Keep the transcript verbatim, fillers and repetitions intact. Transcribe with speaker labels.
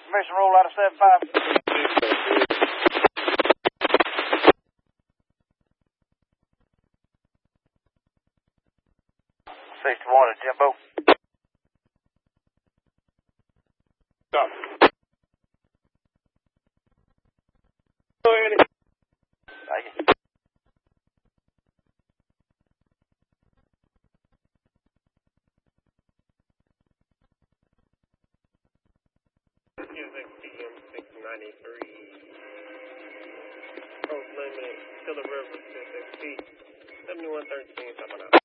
Speaker 1: Information roll out of seven five. sixty-one is Jimbo.
Speaker 2: Stop.
Speaker 1: Thank you.
Speaker 2: six ninety-three. Coast limit, Killer River, six X P, seventy-one thirteen, coming out.